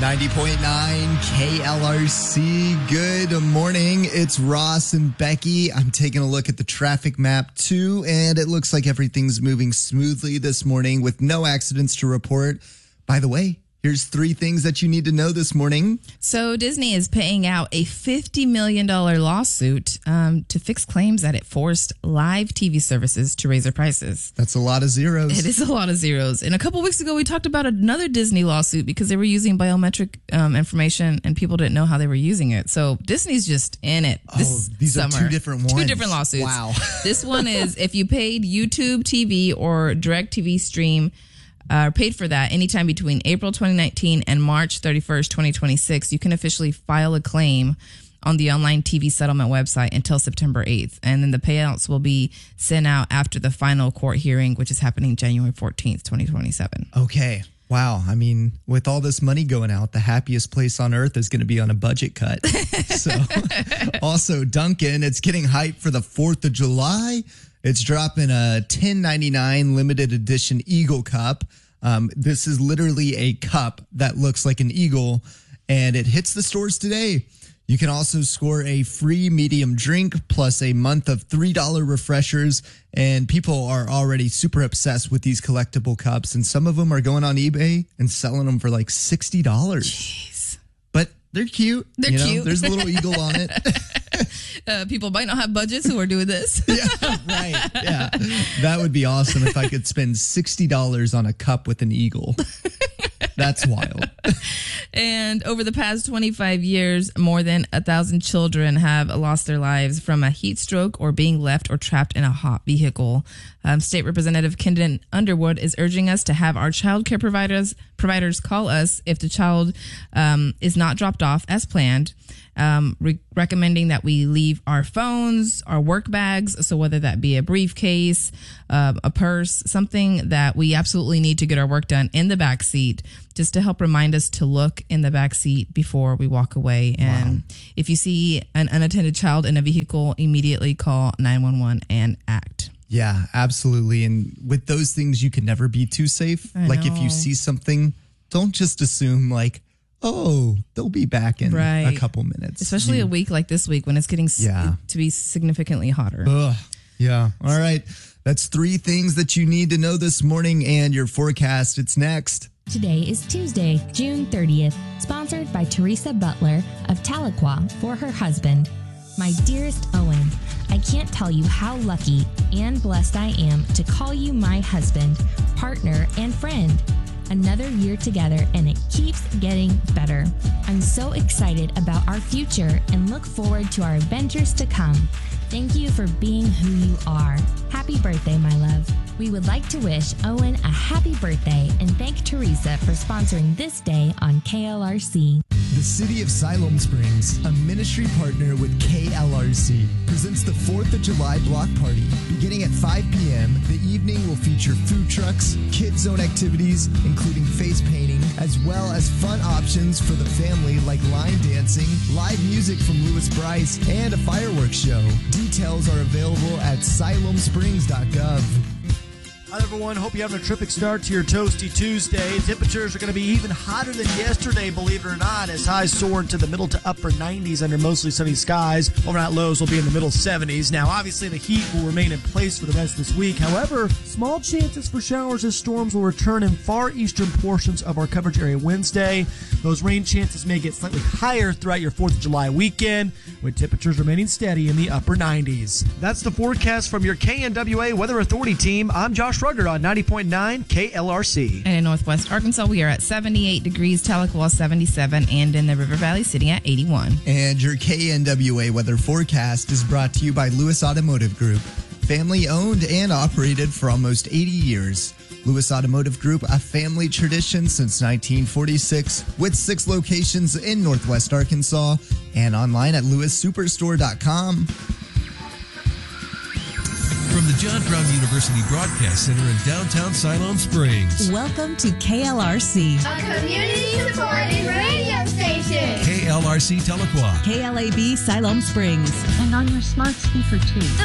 90.9 KLRC. Good morning. It's Ross and Becky. I'm taking a look at the traffic map too, and it looks like everything's moving smoothly this morning with no accidents to report. By the way, here's 3 things that you need to know this morning. So Disney is paying out a $50 million lawsuit to fix claims that it forced live TV services to raise their prices. That's a lot of zeros. It is a lot of zeros. And a couple weeks ago, we talked about another Disney lawsuit because they were using biometric information and people didn't know how they were using it. So Disney's just in it this these summer. are 2 different ones. 2 different lawsuits. Wow. This one is if you paid YouTube TV or DirecTV Stream, paid for that anytime between April 2019 and March 31st, 2026, you can officially file a claim on the online TV settlement website until September 8th. And then the payouts will be sent out after the final court hearing, which is happening January 14th, 2027. Okay. Wow. I mean, with all this money going out, the happiest place on earth is going to be on a budget cut. So also Dunkin', it's getting hyped for the 4th of July. It's dropping a $10.99 limited edition Eagle Cup. This is literally a cup that looks like an eagle, and it hits the stores today. You can also score a free medium drink plus a month of $3 refreshers, and people are already super obsessed with these collectible cups, and some of them are going on eBay and selling them for like $60. Jeez. But they're cute. They're cute. There's a little eagle on it. People might not have budgets who are doing this. Yeah, right. Yeah. That would be awesome if I could spend $60 on a cup with an eagle. That's wild. And over the past 25 years, more than 1,000 children have lost their lives from a heat stroke or being left or trapped in a hot vehicle. State Representative Kendon Underwood is urging us to have our child care providers call us if the child is not dropped off as planned. Recommending that we leave our phones, our work bags, so whether that be a briefcase, a purse, something that we absolutely need to get our work done in the back seat, just to help remind us to look in the back seat before we walk away. And if you see an unattended child in a vehicle, immediately call 911 and act. Yeah, absolutely. And with those things, you can never be too safe. Like if you see something, don't just assume like, oh, they'll be back in a couple minutes. Especially a week like this week when it's getting to be significantly hotter. Ugh. Yeah. All right. That's 3 things that you need to know this morning, and your forecast. It's next. Today is Tuesday, June 30th, sponsored by Teresa Butler of Tahlequah for her husband. My dearest Owen, I can't tell you how lucky and blessed I am to call you my husband, partner, and friend. Another year together, and it keeps getting better. I'm so excited about our future and look forward to our adventures to come. Thank you for being who you are. Happy birthday, my love. We would like to wish Owen a happy birthday and thank Teresa for sponsoring this day on KLRC. The City of Siloam Springs, a ministry partner with KLRC, presents the 4th of July block party. Beginning at 5 p.m., the evening will feature food trucks, kids zone activities, including face painting, as well as fun options for the family like line dancing, live music from Louis Bryce, and a fireworks show. Details are available at siloamsprings.gov. Hi, everyone. Hope you're having a terrific start to your Toasty Tuesday. Temperatures are going to be even hotter than yesterday, believe it or not, as highs soar into the middle to upper 90s under mostly sunny skies. Overnight lows will be in the middle 70s. Now, obviously, the heat will remain in place for the rest of this week. However, small chances for showers as storms will return in far eastern portions of our coverage area Wednesday. Those rain chances may get slightly higher throughout your 4th of July weekend, with temperatures remaining steady in the upper 90s. That's the forecast from your KNWA Weather Authority team. I'm Josh Ruggert on 90.9 KLRC. And in Northwest Arkansas, we are at 78 degrees, Tahlequah 77, and in the River Valley sitting at 81. And your KNWA weather forecast is brought to you by Lewis Automotive Group. Family owned and operated for almost 80 years. Lewis Automotive Group, a family tradition since 1946, with 6 locations in Northwest Arkansas and online at lewissuperstore.com. From the John Brown University Broadcast Center in downtown Siloam Springs. Welcome to KLRC, a community-supported radio station. KLRC Tahlequah. KLAB Siloam Springs. And on your smart speaker too.